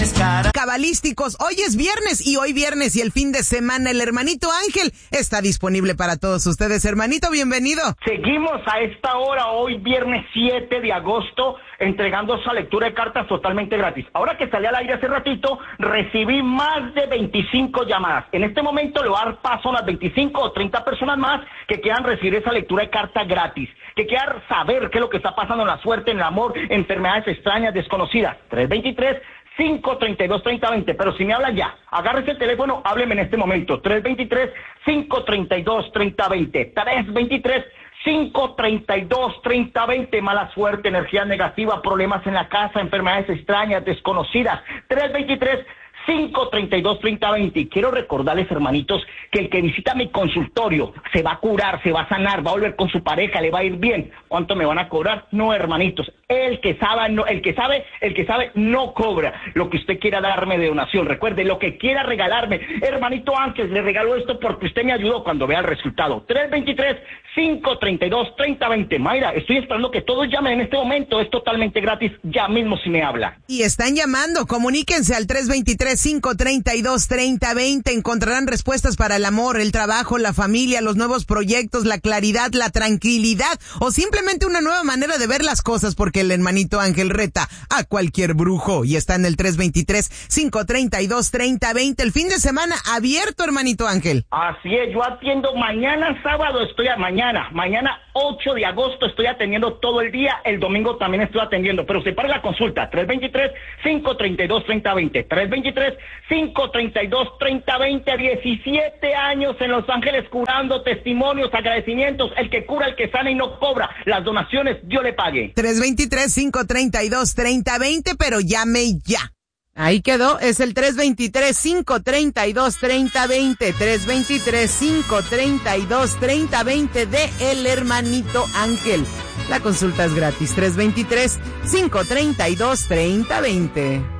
Cabalísticos, hoy es viernes y el fin de semana el hermanito Ángel está disponible para todos ustedes. Hermanito, bienvenido. Seguimos a esta hora, hoy viernes 7 de agosto, entregando esa lectura de cartas totalmente gratis. Ahora que salí al aire hace ratito, recibí más de 25 llamadas. En este momento le voy a dar paso a unas 25 o 30 personas más que quieran recibir esa lectura de cartas gratis, que quieran saber qué es lo que está pasando en la suerte, en el amor, enfermedades extrañas, desconocidas. 323-532-3020, pero si me hablan ya, agárrese el teléfono, hábleme en este momento, 323-532-3020, 323-532-3020, mala suerte, energía negativa, problemas en la casa, enfermedades extrañas, desconocidas, 323-532-3020. Y quiero recordarles, hermanitos, que el que visita mi consultorio se va a curar, se va a sanar, va a volver con su pareja, le va a ir bien. ¿Cuánto me van a cobrar? No, hermanitos, el que sabe no cobra. Lo que usted quiera darme de donación, recuerde, lo que quiera regalarme, hermanito Ángel, le regalo esto porque usted me ayudó cuando vea el resultado. 323-532-3020. Mayra, estoy esperando que todos llamen en este momento, es totalmente gratis, ya mismo si me habla. Y están llamando, comuníquense al 323-532-3020, encontrarán respuestas para el amor, el trabajo, la familia, los nuevos proyectos, la claridad, la tranquilidad o simplemente una nueva manera de ver las cosas, porque el hermanito Ángel reta a cualquier brujo y está en el 323-532-3020. El fin de semana abierto, hermanito Ángel. Así es, yo atiendo mañana sábado, mañana 8 de agosto estoy atendiendo todo el día, el domingo también estoy atendiendo, pero separe la consulta, 323-532-3020, 323-532-3020, 17 años en Los Ángeles curando, testimonios, agradecimientos, el que cura, el que sana y no cobra, las donaciones, Dios le pague. 323-532-3020, pero llame ya. Ahí quedó, es el 323-532-3020, 323-532-3020 de El Hermanito Ángel. La consulta es gratis, 323-532-3020.